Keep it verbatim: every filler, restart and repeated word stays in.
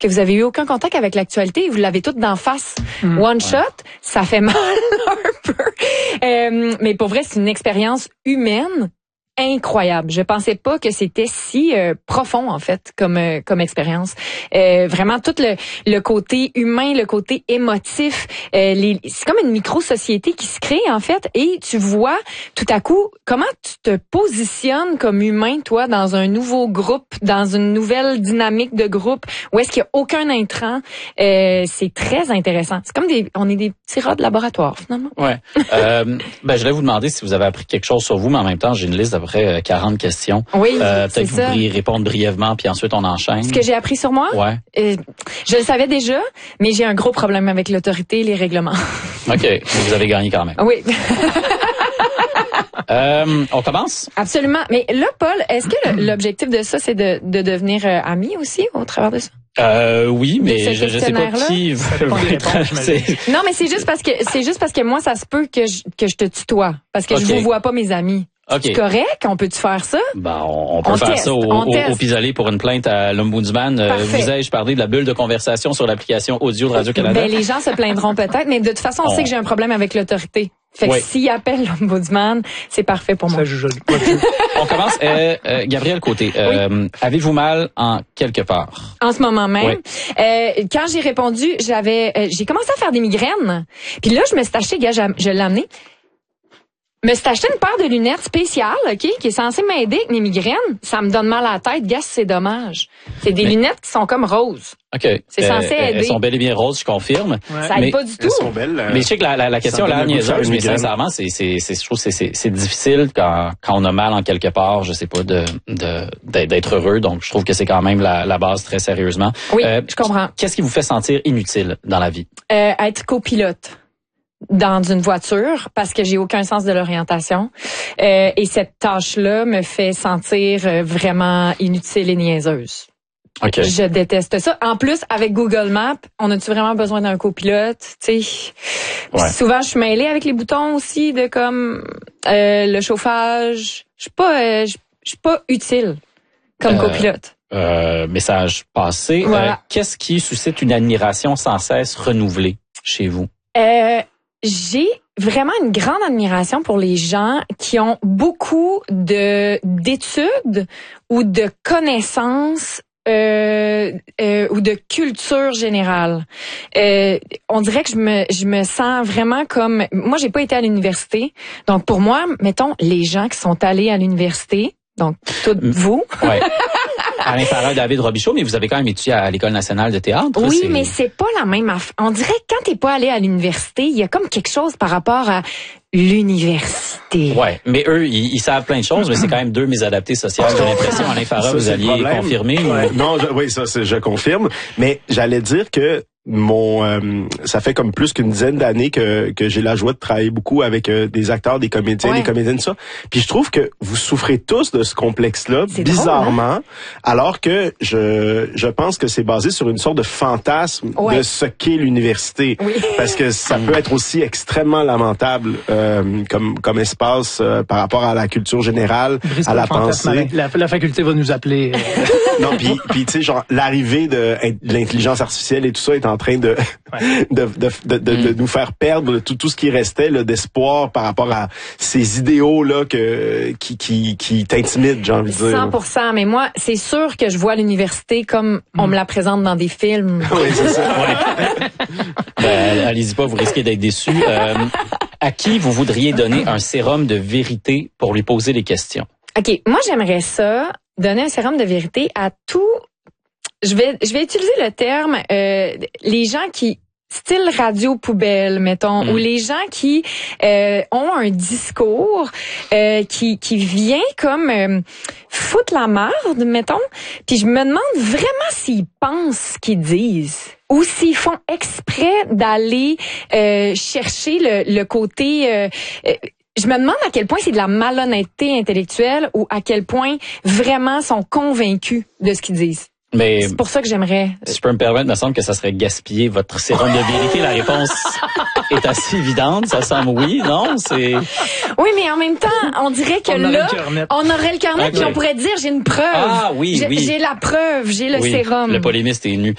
que vous avez eu aucun contact avec l'actualité et vous l'avez toute d'en face. Mmh, One ouais. shot, ça fait mal un peu. Euh, mais pour vrai, c'est une expérience humaine incroyable. Je pensais pas que c'était si euh, profond en fait comme euh, comme expérience. Euh, vraiment tout le le côté humain, le côté émotif, euh, les c'est comme une micro-société qui se crée en fait et tu vois tout à coup comment tu te positionnes comme humain toi dans un nouveau groupe, dans une nouvelle dynamique de groupe où est-ce qu'il y a aucun intrant. Euh, c'est très intéressant. C'est comme des on est des petits rats de laboratoire finalement. Ouais. euh, ben je voulais vous demander si vous avez appris quelque chose sur vous, mais en même temps, j'ai une liste d'à peu près quarante questions. Oui, euh, c'est peut-être que vous pourriez répondre brièvement, puis ensuite on enchaîne. Ce que j'ai appris sur moi? Ouais. Euh, je le savais déjà, mais j'ai un gros problème avec l'autorité et les règlements. OK. Vous avez gagné quand même. Oui. euh, on commence? Absolument. Mais là, Paul, est-ce que l'objectif de ça, c'est de, de devenir euh, ami aussi au travers de ça? Euh, oui, mais je, je sais pas qui veut répondre. Non, mais c'est juste parce que c'est juste parce que moi, ça se peut que je, que je te tutoie, parce que okay. je vous vois pas mes amis. Okay. C'est correct? On peut-tu faire ça? Ben, on, on peut on faire teste, ça au, on au, au pis-aller pour une plainte à l'Ombudsman. Euh, vous ai-je parlé de la bulle de conversation sur l'application audio de Radio-Canada? Ben, les gens se plaindront peut-être, mais de toute façon, on, on... sait que j'ai un problème avec l'autorité. Fait que oui. s'il appelle l'Ombudsman, c'est parfait pour moi. Ça, je, je, on commence. Euh, euh, Gabrielle Côté, euh, oui. avez-vous mal en quelque part? En ce moment même. Oui. Euh, quand j'ai répondu, j'avais, euh, j'ai commencé à faire des migraines. Puis là, je me suis acheté, gars, je l'ai amené. Me suis acheté une paire de lunettes spéciales, OK, qui est censée m'aider avec mes migraines. Ça me donne mal à la tête. Gars, c'est dommage. C'est des mais... lunettes qui sont comme roses. OK. C'est euh, censé aider. Elles sont bel et bien roses, je confirme. Ouais. Ça aide pas du tout. Elles sont belles. Euh, mais je sais que la, la, la question là, niaiseuse, mais sincèrement, c'est, c'est, c'est, je trouve que c'est, c'est, c'est difficile quand, quand on a mal en quelque part, je sais pas, de, de, d'être heureux. Donc, je trouve que c'est quand même la, la base très sérieusement. Oui, euh, je comprends. Qu'est-ce qui vous fait sentir inutile dans la vie? Euh, être copilote dans une voiture parce que j'ai aucun sens de l'orientation euh, et cette tâche-là me fait sentir vraiment inutile et niaiseuse. Okay. Je déteste ça. En plus, avec Google Maps, on a-tu vraiment besoin d'un copilote? Tu sais, ouais. Souvent, je suis mêlée avec les boutons aussi de comme euh, le chauffage. Je suis pas, euh, je suis pas utile comme euh, copilote. Euh, message passé. Voilà. Euh, qu'est-ce qui suscite une admiration sans cesse renouvelée chez vous? Euh, J'ai vraiment une grande admiration pour les gens qui ont beaucoup de d'études ou de connaissances euh, euh, ou de culture générale. Euh, on dirait que je me je me sens vraiment comme moi j'ai pas été à l'université. Donc pour moi, mettons les gens qui sont allés à l'université, donc toutes vous. Ouais. Alain Farah, David Robichaud, mais vous avez quand même étudié à l'École nationale de théâtre. Oui, c'est... mais c'est pas la même affaire. On dirait que quand t'es pas allé à l'université, il y a comme quelque chose par rapport à l'université. Ouais, mais eux, ils, ils savent plein de choses, mais c'est quand même deux mésadaptés sociales. J'ai l'impression, Alain Farah, ça, vous alliez confirmer. Ouais. Ou... Non, je, oui, ça, c'est, je confirme. Mais j'allais dire que mon euh, ça fait comme plus qu'une dizaine d'années que que j'ai la joie de travailler beaucoup avec euh, des acteurs, des comédiens, ouais. des comédiennes, ça. Puis je trouve que vous souffrez tous de ce complexe-là, c'est bizarrement, drôle, hein? Alors que je je pense que c'est basé sur une sorte de fantasme ouais. de ce qu'est l'université, oui. parce que ça peut être aussi extrêmement lamentable euh, comme comme espace euh, par rapport à la culture générale, Brise à la pensée. La, la faculté va nous appeler. Non, puis puis tu sais genre l'arrivée de, de l'intelligence artificielle et tout ça est en train de ouais. de, de, de, de, mm. de nous faire perdre tout, tout ce qui restait là, d'espoir par rapport à ces idéaux là que qui qui qui t'intimident, j'ai envie de dire. cent pour cent, mais moi, c'est sûr que je vois l'université comme mm. on me la présente dans des films. Oui, c'est ça. Ouais. Ben, allez-y pas, vous risquez d'être déçus. Euh, à qui vous voudriez donner un sérum de vérité pour lui poser les questions? OK, moi j'aimerais ça, donner un sérum de vérité à tout. Je vais je vais utiliser le terme euh, les gens qui style radio poubelle mettons, mmh. ou les gens qui euh, ont un discours euh, qui qui vient comme euh, foutre la merde mettons, puis je me demande vraiment s'ils pensent ce qu'ils disent ou s'ils font exprès d'aller euh, chercher le le côté euh, euh, je me demande à quel point c'est de la malhonnêteté intellectuelle ou à quel point vraiment sont convaincus de ce qu'ils disent. Mais c'est pour ça que j'aimerais. Si je peux me permettre, il me semble que ça serait gaspiller votre sérum de vérité. La réponse est assez évidente. Ça semble oui, non? C'est. Oui, mais en même temps, on dirait que on là, aurait on aurait le carnet, okay. puis on pourrait dire j'ai une preuve. Ah oui, j'ai, oui. J'ai la preuve, j'ai le oui, sérum. Le polémiste est nu.